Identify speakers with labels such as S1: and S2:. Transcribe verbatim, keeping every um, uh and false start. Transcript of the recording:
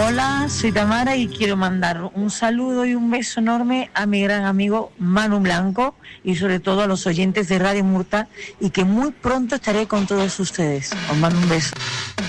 S1: Hola, soy Tamara y quiero mandar un saludo y un beso enorme a mi gran amigo Manu Blanco y sobre todo a los oyentes de Radio Murta, y que muy pronto estaré con todos ustedes. Os mando un beso.